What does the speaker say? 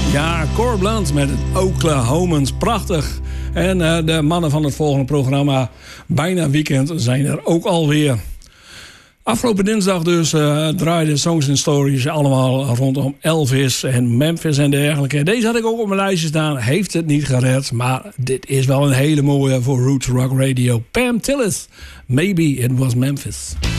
Ja, Cor Blunt met Oklahomans. Prachtig. En de mannen van het volgende programma, Bijna Weekend, zijn er ook alweer. Afgelopen dinsdag dus draaiden Songs and Stories allemaal rondom Elvis en Memphis en dergelijke. Deze had ik ook op mijn lijstje staan. Heeft het niet gered, maar dit is wel een hele mooie voor Roots Rock Radio. Pam Tillis, Maybe It Was Memphis.